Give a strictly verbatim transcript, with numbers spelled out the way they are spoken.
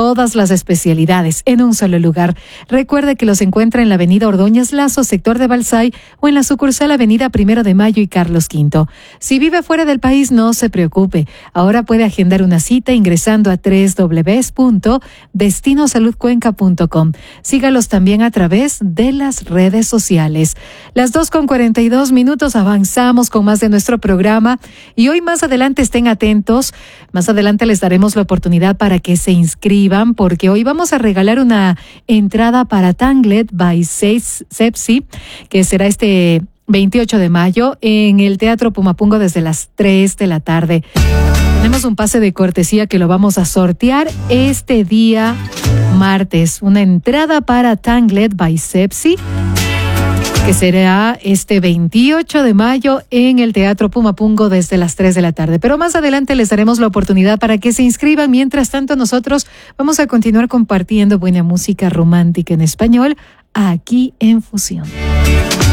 todas las especialidades en un solo lugar. Recuerde que los encuentra en la avenida Ordóñez Lazo, sector de Balsay, o en la sucursal avenida Primero de Mayo y Carlos Quinto. Si vive fuera del país, no se preocupe. Ahora puede agendar una cita ingresando a doble u doble u doble u punto destino salud cuenca punto com. Sígalos también a través de las redes sociales. Las dos con cuarenta y dos minutos, avanzamos con más de nuestro programa y hoy más adelante estén atentos. Más adelante les daremos la oportunidad para que se inscriban porque hoy vamos a regalar una entrada para Tanglet by Sepsi, que será este veintiocho de mayo en el Teatro Pumapungo desde las tres de la tarde. Tenemos un pase de cortesía que lo vamos a sortear este día martes. Una entrada para Tanglet by Sepsi, que será este veintiocho de mayo en el Teatro Pumapungo desde las tres de la tarde. Pero más adelante les daremos la oportunidad para que se inscriban. Mientras tanto, nosotros vamos a continuar compartiendo buena música romántica en español aquí en Fusión.